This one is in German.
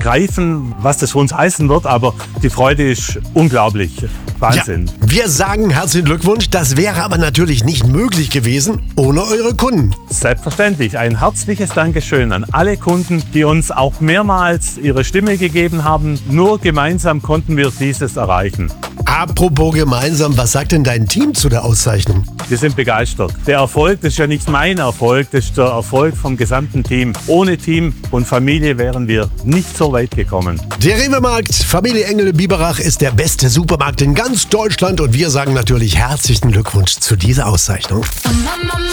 greifen, was das für uns heißen wird, aber die Freude ist unglaublich. Wahnsinn. Ja, wir sagen herzlichen Glückwunsch. Das wäre aber natürlich nicht möglich gewesen ohne eure Kunden. Selbstverständlich. Ein herzliches Dankeschön an alle Kunden, die uns auch mehrmals ihre Stimme gegeben haben. Nur gemeinsam konnten wir dieses erreichen. Apropos gemeinsam, was sagt denn dein Team zu der Auszeichnung? Wir sind begeistert. Der Erfolg, das ist ja nicht mein Erfolg, das ist der Erfolg vom gesamten Team. Ohne Team und Familie wären wir nicht so weit gekommen. Der Rewe-Markt Familie Engel Biberach ist der beste Supermarkt in ganz Deutschland und wir sagen natürlich herzlichen Glückwunsch zu dieser Auszeichnung.